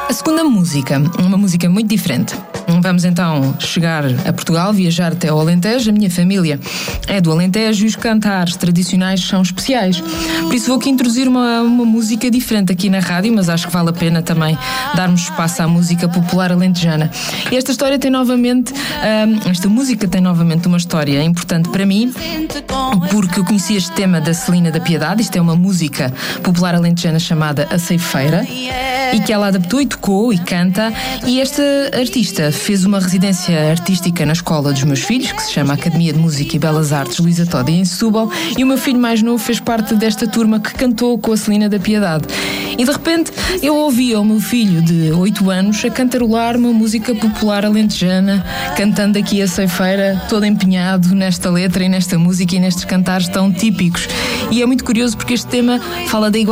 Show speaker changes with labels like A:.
A: A segunda música, uma música muito diferente. Vamos então chegar a Portugal, viajar até ao Alentejo. A minha família é do Alentejo e os cantares tradicionais são especiais. Por isso vou aqui introduzir uma música diferente aqui na rádio, mas acho que vale a pena também darmos espaço à música popular alentejana. E esta música tem novamente uma história importante para mim, porque eu conheci este tema da Celina da Piedade. Isto é uma música popular alentejana chamada A Ceifeira, e que ela adaptou e tocou e canta. E esta artista fez uma residência artística na escola dos meus filhos, que se chama Academia de Música e Belas Artes Luísa Todi, em Setúbal, e o meu filho mais novo fez parte desta turma que cantou com a Celina da Piedade. E de repente eu ouvia o meu filho de 8 anos a cantarolar uma música popular alentejana, cantando aqui a Ceifeira, todo empenhado nesta letra e nesta música e nestes cantares tão típicos. E é muito curioso porque este tema fala da igualdade